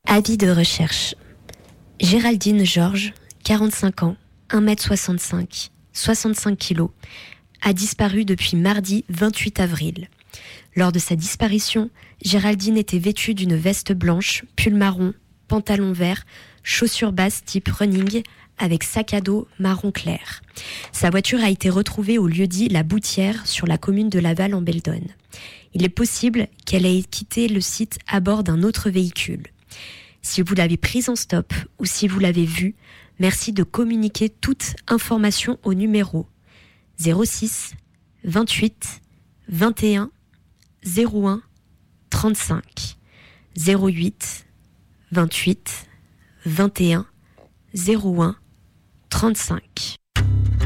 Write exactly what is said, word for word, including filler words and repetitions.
Avis de recherche. Géraldine Georges, quarante-cinq ans, un mètre soixante-cinq, soixante-cinq kilos, a disparu depuis mardi vingt-huit avril. Lors de sa disparition, Géraldine était vêtue d'une veste blanche, pull marron, pantalon vert, chaussures basses type running, avec sac à dos marron clair. Sa voiture a été retrouvée au lieu-dit La Boutière, sur la commune de Laval en Beldonne. Il est possible qu'elle ait quitté le site à bord d'un autre véhicule. Si vous l'avez prise en stop ou si vous l'avez vue, merci de communiquer toute information au numéro zéro six vingt-huit vingt et un zéro un trente-cinq, zéro huit vingt-huit vingt et un zéro un trente-cinq.